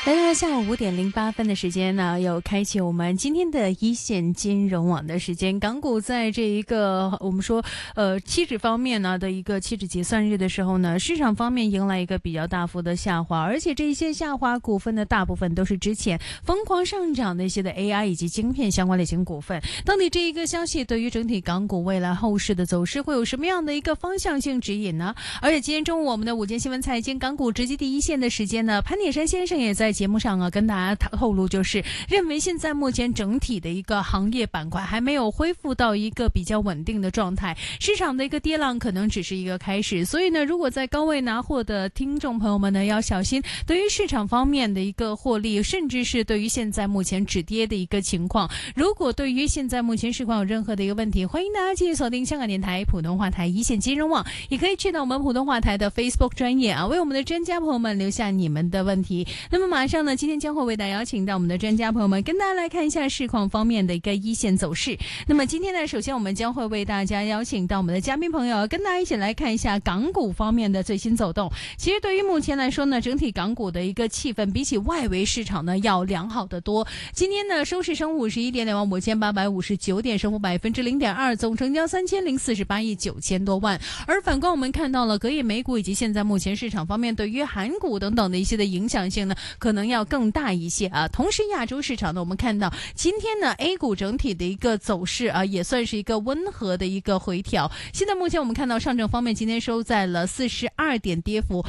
来到下午5:08的时间呢，又开启我们今天的一线金融网的时间。港股在这一个我们说期指方面呢的一个期指结算日的时候呢，市场方面迎来一个比较大幅的下滑，而且这一些下滑股份的大部分都是之前疯狂上涨的一些的 AI 以及晶片相关类型股份。到底这一个消息对于整体港股未来后市的走势会有什么样的一个方向性指引呢？而且今天中午我们的午间新闻财经港股直击第一线的时间呢，潘铁珊先生也在节目上跟大家透露，就是认为现在目前整体的一个行业板块还没有恢复到一个比较稳定的状态，市场的一个跌浪可能只是一个开始。所以呢，如果在高位拿货的听众朋友们呢，要小心对于市场方面的一个获利，甚至是对于现在目前止跌的一个情况。如果对于现在目前市况有任何的一个问题，欢迎大家继续锁定香港电台普通话台一线金融网，也可以去到我们普通话台的 Facebook 专页为我们的专家朋友们留下你们的问题。那么马上呢，今天将会为大家邀请到我们的专家朋友们跟大家来看一下市况方面的一个一线走势。那么今天呢，首先我们将会为大家邀请到我们的嘉宾朋友跟大家一起来看一下港股方面的最新走动。其实对于目前来说呢，整体港股的一个气氛比起外围市场呢要良好得多。今天呢，收市升51点，25859点，升幅0.2%，总成交3048亿9千多万。而反观我们看到了隔夜美股以及现在目前市场方面对于韩股等等的一些的影响性呢，可能要更大一些啊。同时亚洲市场呢，我们看到今天呢 A 股整体的一个走势也算是一个温和的一个回调。现在目前我们看到上证方面今天收在了42点，跌幅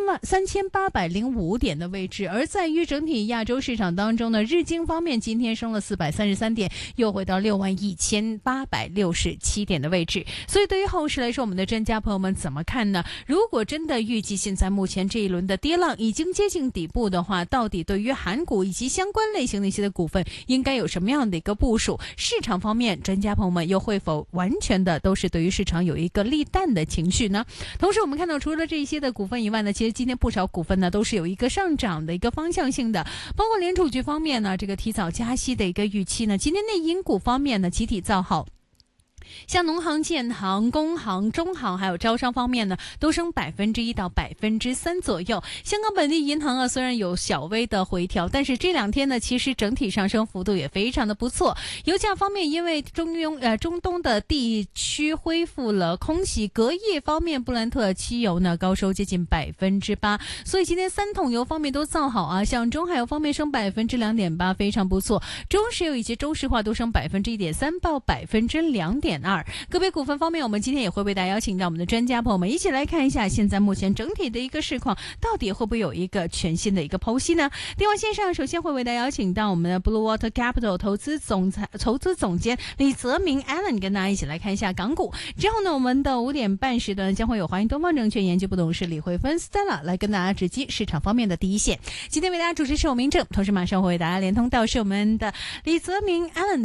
3805点的位置。而在于整体亚洲市场当中呢，日经方面今天升了433点，又回到61867点的位置。所以对于后市来说，我们的专家朋友们怎么看呢？如果真的预计现在目前这一轮的跌浪已经接近底部的话，到底对于韩股以及相关类型的一些的股份应该有什么样的一个部署？市场方面，专家朋友们又会否完全的都是对于市场有一个利淡的情绪呢？同时我们看到除了这些的股份以外呢，其实今天不少股份呢都是有一个上涨的一个方向性的，包括联储局方面呢，这个提早加息的一个预期呢，今天内银股方面呢集体造好。像农行、建行、工行、中行还有招商方面呢，都升1%到3%左右。香港本地银行虽然有小微的回调，但是这两天呢，其实整体上升幅度也非常的不错。油价方面，因为中东的地区恢复了空袭，隔夜方面布兰特汽油呢高收接近8%，所以今天3桶油方面都造好像中海油方面升2.8%，非常不错。中石油以及中石化都升1.3%到2.2%。个别股份方面，我们今天也会为大家邀请到我们的专家朋友们一起来看一下现在目前整体的一个市况到底会不会有一个全新的一个剖析呢？电话线上首先会为大家邀请到我们的 Blue Water Capital 投资总监李泽明 Alan 跟大家一起来看一下港股。之后呢，我们的5点半时段将会有华银东方证券研究部董事李慧芬 Stella 来跟大家直击市场方面的第一线。今天为大家主持是我明正，同时马上会为大家连通到是我们的李泽明 Alan